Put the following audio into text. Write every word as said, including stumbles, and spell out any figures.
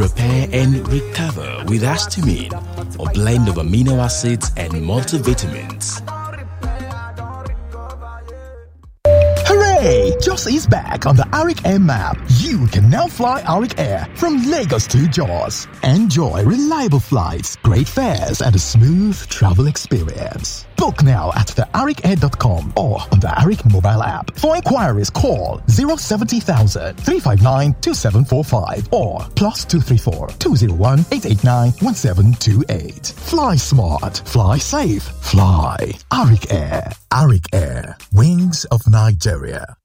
repair and recover with Astamine, a blend of amino acids and multivitamins. Hooray! Joss is back on the Arik Air map. You can now fly Arik Air from Lagos to Jos. Enjoy reliable flights, great fares, and a smooth travel experience. Book now at the arik air dot com or on the Arik mobile app. For inquiries, call zero seven zero thousand, three five nine, two seven four five or plus two three four, two zero one, eight eight nine, one seven two eight. Fly smart, fly safe, fly Arik Air. Arik Air, Wings of Nigeria.